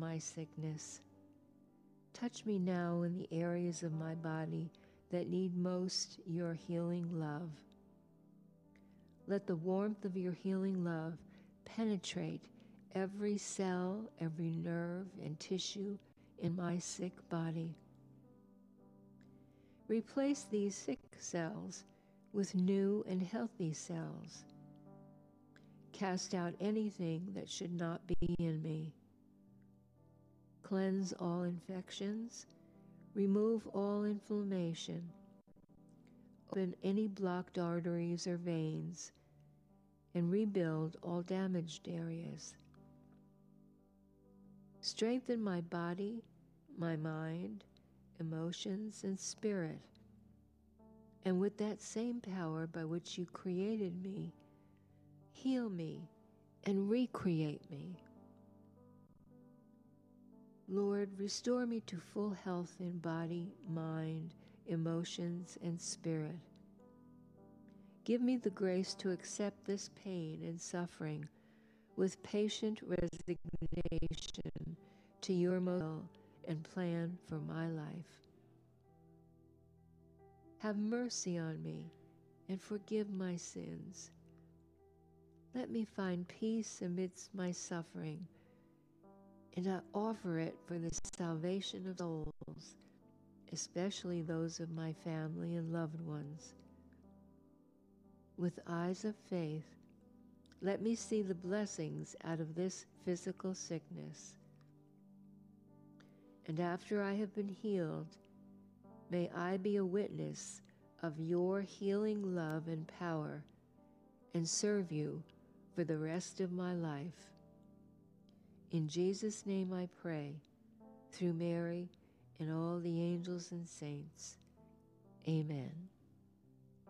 my sickness. Touch me now in the areas of my body that need most your healing love. Let the warmth of your healing love penetrate every cell, every nerve and tissue in my sick body. Replace these sick cells with new and healthy cells. Cast out anything that should not be in me. Cleanse all infections, remove all inflammation, open any blocked arteries or veins, and rebuild all damaged areas. Strengthen my body, my mind, emotions, and spirit, and with that same power by which you created me, heal me and recreate me. Lord, restore me to full health in body, mind, emotions, and spirit. Give me the grace to accept this pain and suffering with patient resignation to your will and plan for my life. Have mercy on me and forgive my sins. Let me find peace amidst my suffering, and I offer it for the salvation of souls, especially those of my family and loved ones. With eyes of faith, let me see the blessings out of this physical sickness. And after I have been healed, may I be a witness of your healing love and power and serve you for the rest of my life. In Jesus' name I pray, through Mary and all the angels and saints. Amen.